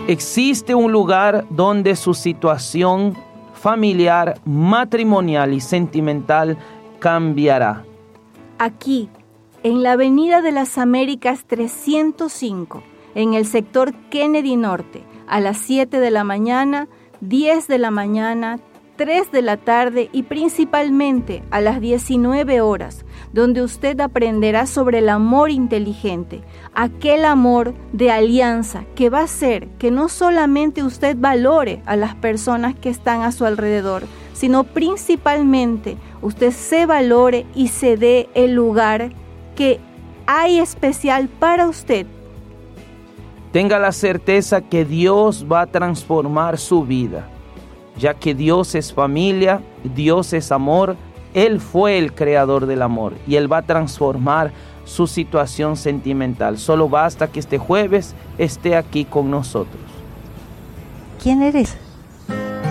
Existe un lugar donde su situación familiar, matrimonial y sentimental cambiará. Aquí, en la Avenida de las Américas 305, en el sector Kennedy Norte, a las 7 de la mañana, 10 de la mañana, 3 de la tarde y principalmente a las 19 horas, donde usted aprenderá sobre el amor inteligente, aquel amor de alianza que va a hacer que no solamente usted valore a las personas que están a su alrededor, sino principalmente usted se valore y se dé el lugar que hay especial para usted. Tenga la certeza que Dios va a transformar su vida, ya que Dios es familia, Dios es amor, Él fue el creador del amor y Él va a transformar su situación sentimental. Solo basta que este jueves esté aquí con nosotros. ¿Quién eres?